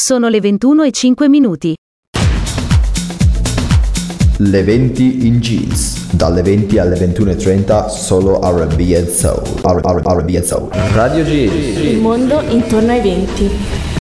Sono le 21:05. Le 20 in Jeans, dalle 20 alle 21:30 solo R&B and Soul. R&B and Soul. Radio Jeans. Il mondo intorno ai 20.